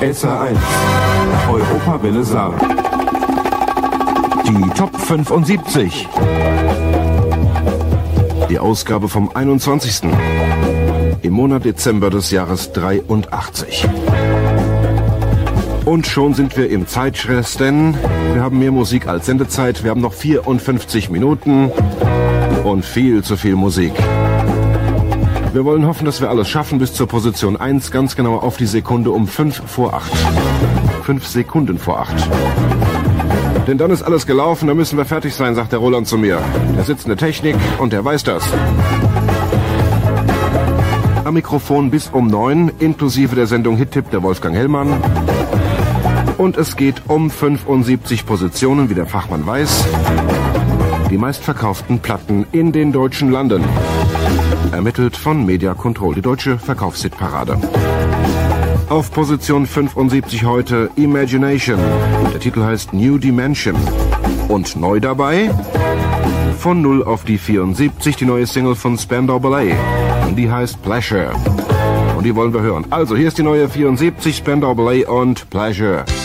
SR1 Europawelle Saar. Die Top 75. Die Ausgabe vom 21. im Monat Dezember des Jahres 83. Und schon sind wir im Zeitstress, denn wir haben mehr Musik als Sendezeit. Wir haben noch 54 Minuten und viel zu viel Musik. Wir wollen hoffen, dass wir alles schaffen bis zur Position 1, ganz genau auf die Sekunde um 5 vor 8. 5 Sekunden vor 8. Denn dann ist alles gelaufen, dann müssen wir fertig sein, sagt der Roland zu mir. Der sitzt in der Technik und der weiß das. Am Mikrofon bis um 9, inklusive der Sendung Hit-Tipp der Wolfgang Hellmann. Und es geht um 75 Positionen, wie der Fachmann weiß. Die meistverkauften Platten in den deutschen Landen. Ermittelt von Media Control, die deutsche Verkaufshitparade. Auf Position 75 heute Imagination. Der Titel heißt New Dimension. Und neu dabei, von 0 auf die 74, die neue Single von Spandau Ballet. Und die heißt Pleasure. Und die wollen wir hören. Also hier ist die neue 74, Spandau Ballet und Pleasure.